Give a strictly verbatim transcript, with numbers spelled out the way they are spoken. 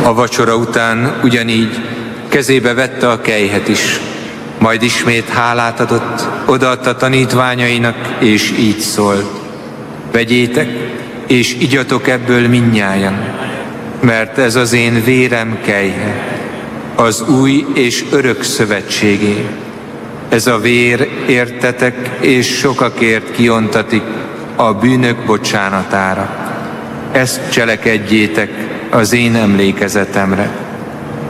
A vacsora után ugyanígy kezébe vette a kelyhet is, majd ismét hálát adott, odaadta tanítványainak, és így szólt: vegyétek, és igyatok ebből mindnyájan, mert ez az én vérem kelyhe, az új és örök szövetségé. Ez a vér értetek és sokakért kiontatik a bűnök bocsánatára. Ezt cselekedjétek az én emlékezetemre.